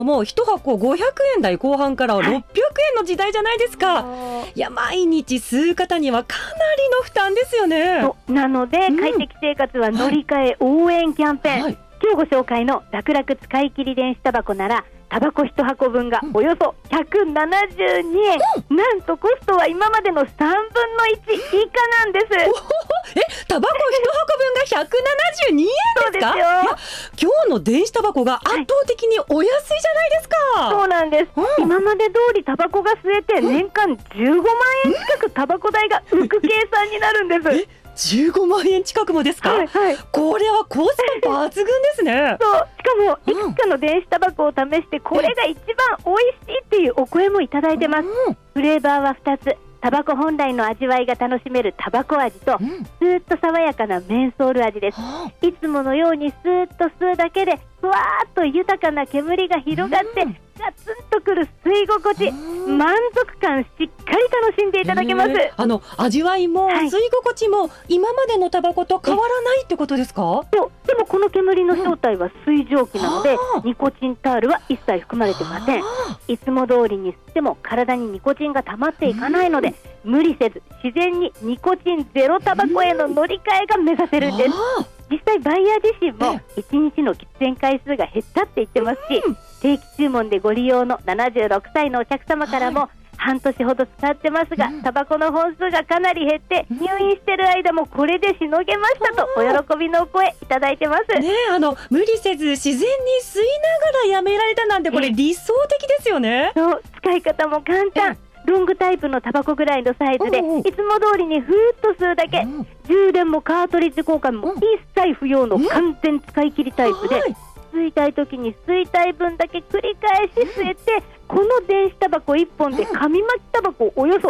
もう1箱500円台後半から600円の時代じゃないですか。いや、毎日吸う方にはかなりの負担ですよね。 なので、快適生活は乗り換え応援キャンペーン、今日ご紹介の楽々使い切り電子タバコならタバコ1箱分がおよそ172円、なんとコストは今までの3分の1以下なんです。 タバコ1箱分が172円ですか？ そうですよ。 いや、今日の電子タバコが圧倒的にお安いじゃないですか。 そうなんです、今まで通りタバコが吸えて年間15万円近くタバコ代が浮く計算になるんです。 15万円近くもですか？これはコスパ抜群ですね。 そう、しかもいくつかの電子タバコを試してこれが一番美味しいっていうお声もいただいてます。フレーバーは2つ、タバコ本来の味わいが楽しめるタバコ味と、スーッと爽やかなメンソール味です。いつものようにスーッと吸うだけでふわーっと豊かな煙が広がって、ガツンとくる吸い心地、満足感しっかり楽しんでいただけます。 味わいも吸い心地も今までのタバコと変わらないってことですか？ でもこの煙の正体は水蒸気なので、ニコチンタールは一切含まれてません。いつも通りに吸っても体にニコチンが溜まっていかないので、無理せず自然にニコチンゼロタバコへの乗り換えが目指せるんです。実際バイヤー自身も1日の喫煙回数が減ったって言ってますし、定期注文でご利用の76歳のお客様からも、半年ほど使ってますが、タバコの本数がかなり減って入院してる間もこれでしのげましたとお喜びのお声いただいてます。 無理せず自然に吸いながらやめられたなんて、これ理想的ですよね。 そう、使い方も簡単。ロングタイプのタバコぐらいのサイズで、いつも通りにふーっと吸うだけ、充電もカートリッジ交換も一切不要の完全使い切りタイプで、吸いたい時に吸いたい分だけ繰り返し吸えて、この電子タバコ1本で紙巻きタバコをおよそ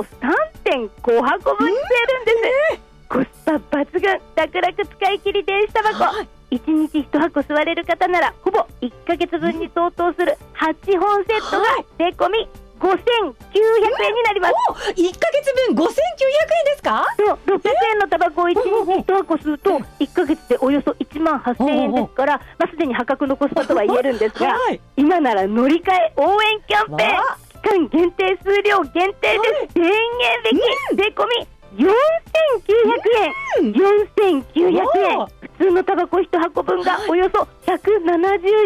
3.5 箱分吸えるんです。コスパ抜群、楽々使い切り電子タバコ、1日1箱吸われる方ならほぼ1ヶ月分に相当する8本セットが税込み5900円になります。 1ヶ月分5900円ですか？ そう、600円のタバコを1日1箱吸うと1ヶ月でおよそ1万8000円ですから、すでに破格のコスパとは言えるんですが、今なら乗り換え応援キャンペーン、期間限定、数量限定で1000円引き、税込み4900円。4900円。普通のタバコ1箱分がおよそ172円です。172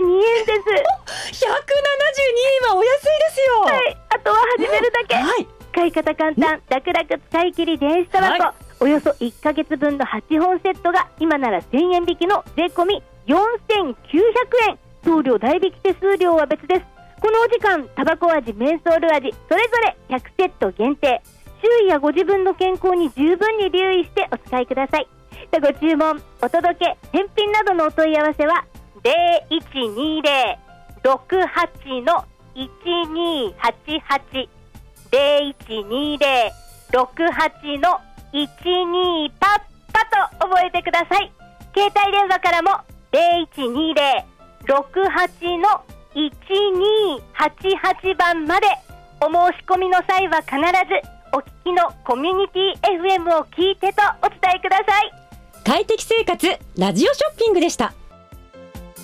円はお安いですよ。 あとは始めるだけ。使い方簡単、楽々使い切り電子タバコ、およそ1ヶ月分の8本セットが今なら1000円引きの税込み4900円。送料代引き手数料は別です。このお時間、タバコ味、メンソール味それぞれ100セット限定。周囲やご自分の健康に十分に留意してお使いください。ご注文、お届け、返品などのお問い合わせは 0120-68-1288 0120-68-12パッパと覚えてください。携帯電話からも 0120-68-1288 番まで。お申し込みの際は必ずお聞きのコミュニティ FM を聞いてとお伝えください。 快適生活ラジオショッピングでした。